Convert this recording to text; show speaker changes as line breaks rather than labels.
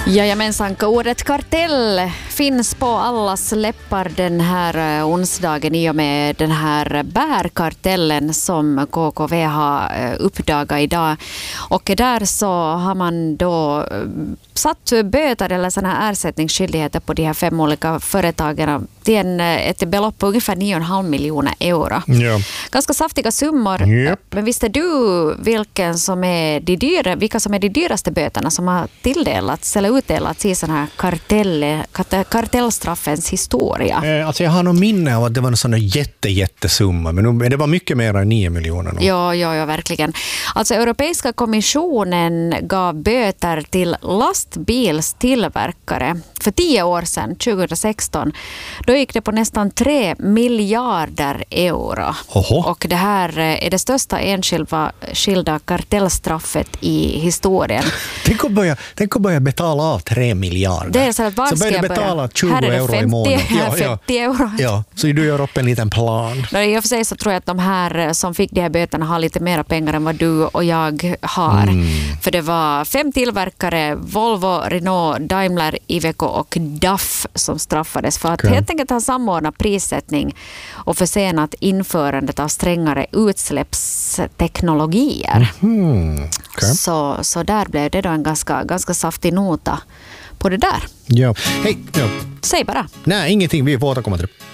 Jajamensan, ordet kartell finns på allas läppar den här onsdagen i och med den här bärkartellen som KKV har uppdagat idag. Och där så har man då satt böter eller såna här ersättningsskyldigheter på de här 5 olika företagen till ett belopp på ungefär 9,5 miljoner euro.
Ja.
Ganska saftiga summor.
Yep.
Men visste du vilka som är de dyraste böterna som har tilldelats eller utdelats i sån här kartellstraffens historia?
Alltså jag har nog minne av att det var en sån jättesumma, men det var mycket mer än 9 miljoner.
Ja, verkligen. Alltså Europeiska kommissionen gav böter till lastbilstillverkare för 10 år sedan, 2016. Då gick det på nästan 3 miljarder euro.
Oho.
Och det här är det största enskilda kartellstraffet i historien.
Tänk att börja betala av 3 miljarder.
Det är så att
så börjar du betala 20
här är det
euro
50,
i månaden.
Här 50 euro.
Ja, så du gör upp en liten plan.
I och för sig så tror jag att de här som fick de här böterna har lite mera pengar än vad du och jag har. För det var 5 tillverkare, Volvo, Renault, Daimler, Iveco och DAF som straffades för att helt enkelt ha samordnat prissättning och försenat införandet av strängare utsläppsteknologier. Så där blev det då en ganska saftig nota på det där.
Ja. Hej. Ja.
Säg bara.
Nej, ingenting. Vi får återkomma till det.